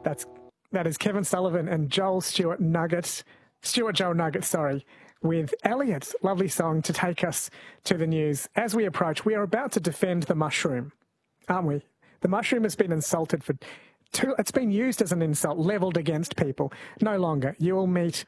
That is Kevin Sullivan and Stuart Joel Nugget, with Elliot's lovely song to take us to the news. As we approach, we are about to defend the mushroom, aren't we? The mushroom has been insulted it's been used as an insult, levelled against people. No longer. You will meet